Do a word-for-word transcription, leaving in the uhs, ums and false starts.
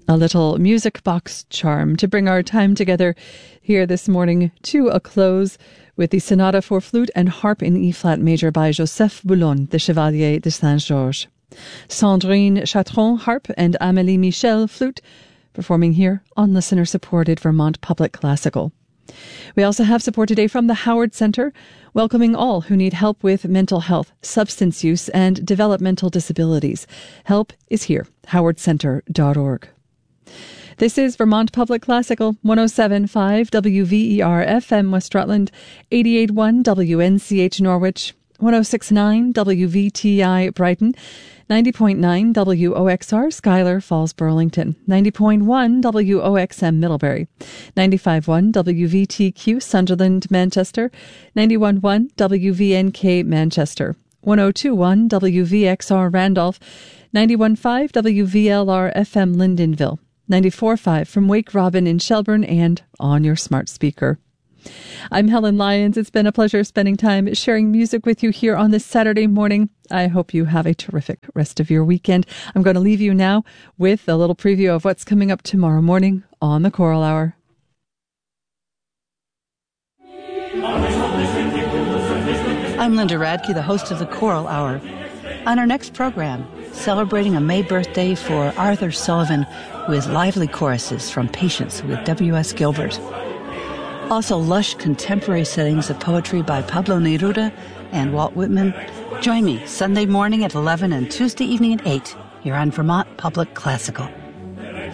A little music box charm to bring our time together here this morning to a close with the Sonata for Flute and Harp in E-flat major by Joseph Boulogne, the Chevalier de Saint-Georges. Sandrine Chatron, harp, and Amélie Michel, flute, performing here on listener-supported Vermont Public Classical. We also have support today from the Howard Center, welcoming all who need help with mental health, substance use, and developmental disabilities. Help is here, howard center dot org. This is Vermont Public Classical, one oh seven point five W V E R F M West Rutland, eighty-eight point one W N C H Norwich, one oh six point nine W V T I Brighton, ninety point nine W O X R Schuyler Falls Burlington, ninety point one W O X M Middlebury, ninety-five point one W V T Q Sunderland Manchester, ninety-one point one W V N K Manchester, one oh two point one W V X R Randolph, ninety-one point five W V L R F M Lyndonville, ninety-four point five from Wake Robin in Shelburne and on your smart speaker. I'm Helen Lyons. It's been a pleasure spending time sharing music with you here on this Saturday morning. I hope you have a terrific rest of your weekend. I'm going to leave you now with a little preview of what's coming up tomorrow morning on the Choral Hour. I'm Linda Radke, the host of the Choral Hour. On our next program, celebrating a May birthday for Arthur Sullivan with lively choruses from Patience with W S Gilbert. Also, lush contemporary settings of poetry by Pablo Neruda and Walt Whitman. Join me Sunday morning at eleven and Tuesday evening at eight here on Vermont Public Classical.